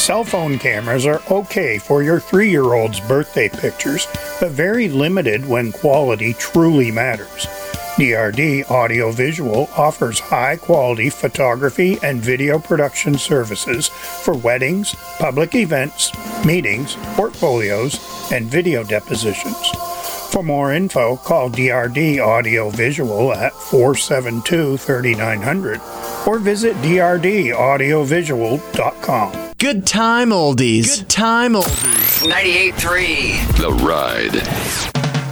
Cell phone cameras are okay for your 3-year-old's birthday pictures, but very limited when quality truly matters. DRD Audiovisual offers high-quality photography and video production services for weddings, public events, meetings, portfolios, and video depositions. For more info, call DRD Audiovisual at 472-3900 or visit drdaudiovisual.com. Good time oldies. Good time oldies. 98.3 The Ride.